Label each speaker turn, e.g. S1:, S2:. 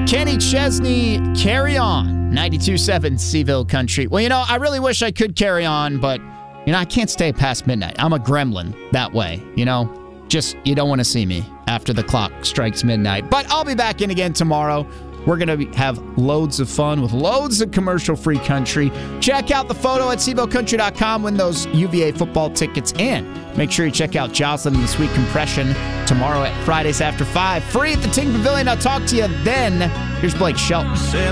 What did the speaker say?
S1: Kenny Chesney, Carry On, 92.7 Seville Country. Well, I really wish I could carry on, but, I can't stay past midnight. I'm a gremlin that way, Just, you don't want to see me after the clock strikes midnight. But I'll be back in again tomorrow. We're going to have loads of fun with loads of commercial-free country. Check out the photo at SevilleCountry.com. Win those UVA football tickets. And make sure you check out Jocelyn and the Sweet Compression tomorrow at Fridays After 5. Free at the Ting Pavilion. I'll talk to you then. Here's Blake Shelton.